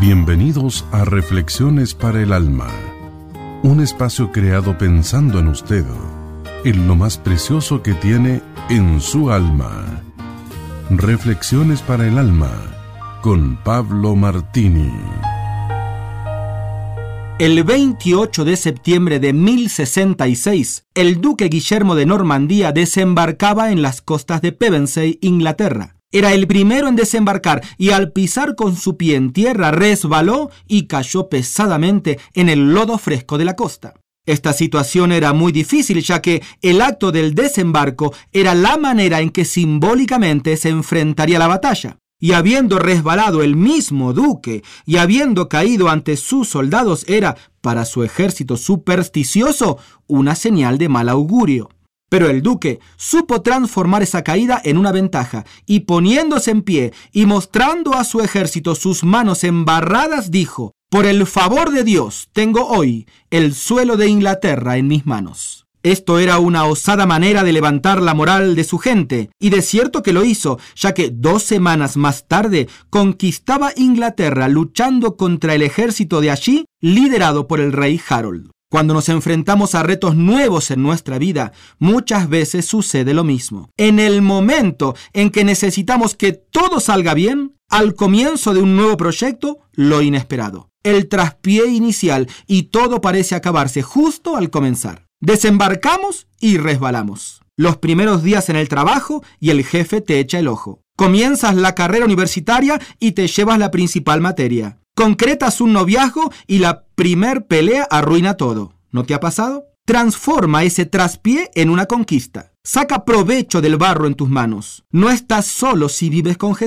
Bienvenidos a Reflexiones para el Alma, un espacio creado pensando en usted, en lo más precioso que tiene en su alma. Reflexiones para el Alma, con Pablo Martini. El 28 de septiembre de 1066, el duque Guillermo de Normandía desembarcaba en las costas de Pevensey, Inglaterra. Era el primero en desembarcar y al pisar con su pie en tierra resbaló y cayó pesadamente en el lodo fresco de la costa. Esta situación era muy difícil, ya que el acto del desembarco era la manera en que simbólicamente se enfrentaría la batalla. Y habiendo resbalado el mismo duque y habiendo caído ante sus soldados era, para su ejército supersticioso, una señal de mal augurio. Pero el duque supo transformar esa caída en una ventaja, y poniéndose en pie y mostrando a su ejército sus manos embarradas, dijo: «Por el favor de Dios, tengo hoy el suelo de Inglaterra en mis manos». Esto era una osada manera de levantar la moral de su gente, y de cierto que lo hizo, ya que 2 semanas más tarde conquistaba Inglaterra luchando contra el ejército de allí, liderado por el rey Harold. Cuando nos enfrentamos a retos nuevos en nuestra vida, muchas veces sucede lo mismo. En el momento en que necesitamos que todo salga bien, al comienzo de un nuevo proyecto, lo inesperado. El traspié inicial y todo parece acabarse justo al comenzar. Desembarcamos y resbalamos. Los primeros días en el trabajo y el jefe te echa el ojo. Comienzas la carrera universitaria y te llevas la principal materia. Concretas un noviazgo y la primer pelea arruina todo. ¿No te ha pasado? Transforma ese traspié en una conquista. Saca provecho del barro en tus manos. No estás solo si vives con Jesús.